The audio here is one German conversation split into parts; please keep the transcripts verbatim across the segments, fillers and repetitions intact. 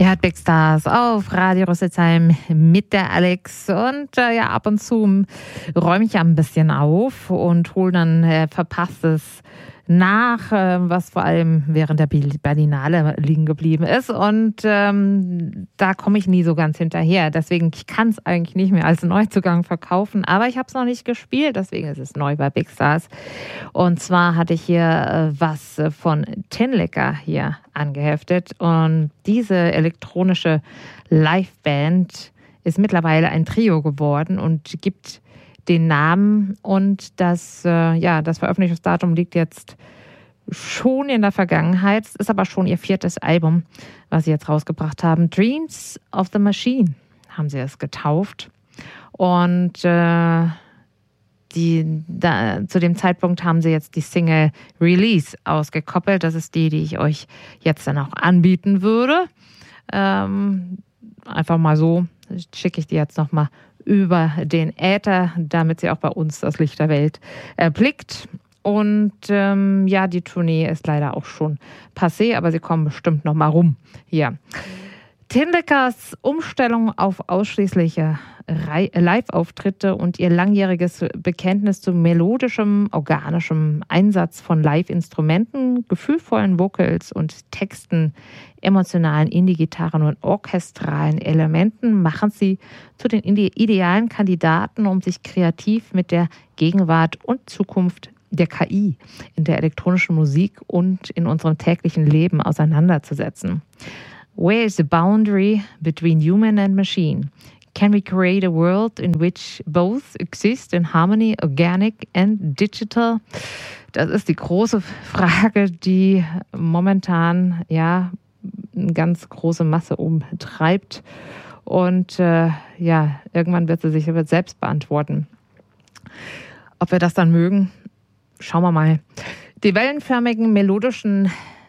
Ihr hört Big Stars auf Radio Rüsselsheim mit der Alex und äh, ja, ab und zu räume ich ja ein bisschen auf und hole dann äh, Verpasstes nach, äh, was vor allem während der Berlinale liegen geblieben ist und ähm, da komme ich nie so ganz hinterher. Deswegen, ich kann es eigentlich nicht mehr als Neuzugang verkaufen, aber ich habe es noch nicht gespielt, deswegen ist es neu bei Big Stars. Und zwar hatte ich hier äh, was von Tinlicker hier angeheftet und diese elektronische Liveband ist mittlerweile ein Trio geworden und gibt den Namen und das, äh, ja, das Veröffentlichungsdatum liegt jetzt schon in der Vergangenheit. Es ist aber schon ihr viertes Album, was sie jetzt rausgebracht haben. Dreams of the Machine haben sie es getauft. Und äh, die, da, zu dem Zeitpunkt haben sie jetzt die Single Release ausgekoppelt. Das ist die, die ich euch jetzt dann auch anbieten würde. Ähm, einfach mal so schicke ich die jetzt nochmal über den Äther, damit sie auch bei uns das Licht der Welt erblickt. Und ähm, ja, die Tournee ist leider auch schon passé, aber sie kommen bestimmt noch mal rum hier. Tinlickers Umstellung auf ausschließliche Live-Auftritte und ihr langjähriges Bekenntnis zu melodischem, organischem Einsatz von Live-Instrumenten, gefühlvollen Vocals und Texten, emotionalen Indie-Gitarren und orchestralen Elementen machen sie zu den idealen Kandidaten, um sich kreativ mit der Gegenwart und Zukunft der K I in der elektronischen Musik und in unserem täglichen Leben auseinanderzusetzen. Where is the boundary between human and machine? Can we create a world in which both exist in harmony, organic and digital? Das ist die große Frage, die momentan ja eine ganz große Masse umtreibt. Und äh, ja, irgendwann wird sie sich selbst beantworten. Ob wir das dann mögen, schauen wir mal. Die wellenförmigen melodischen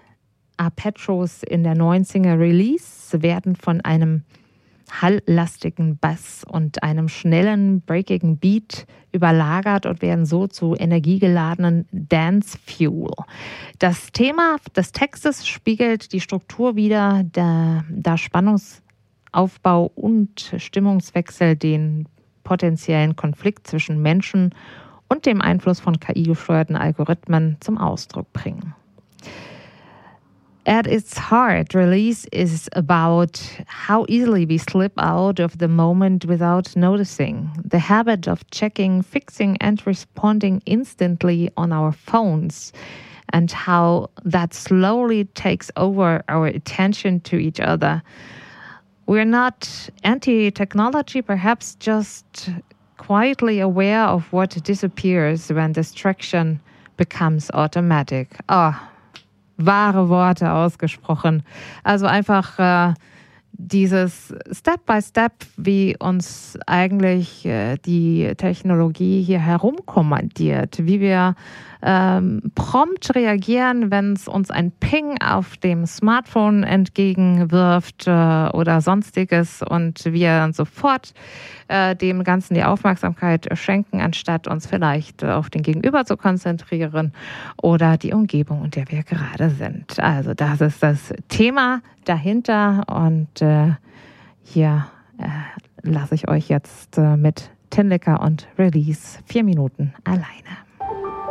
Arpeggios in der neuen Single Release werden von einem halllastigen Bass und einem schnellen, breakigen Beat überlagert und werden so zu energiegeladenen Dance Fuel. Das Thema des Textes spiegelt die Struktur wider, da, da Spannungsaufbau und Stimmungswechsel den potenziellen Konflikt zwischen Menschen und dem Einfluss von K I-gesteuerten Algorithmen zum Ausdruck bringen. At its heart, Release is about how easily we slip out of the moment without noticing. The habit of checking, fixing and responding instantly on our phones and how that slowly takes over our attention to each other. We're not anti-technology, perhaps just quietly aware of what disappears when distraction becomes automatic. Oh, wahre Worte ausgesprochen. Also einfach äh, dieses Step by Step, wie uns eigentlich äh, die Technologie hier herumkommandiert, wie wir ähm, prompt reagieren, wenn es uns ein Ping auf dem Smartphone entgegenwirft äh, oder sonstiges und wir dann sofort äh, dem Ganzen die Aufmerksamkeit schenken, anstatt uns vielleicht auf den Gegenüber zu konzentrieren oder die Umgebung, in der wir gerade sind. Also das ist das Thema dahinter und äh, hier äh, lasse ich euch jetzt äh, mit Tinlicker und Release vier Minuten alleine.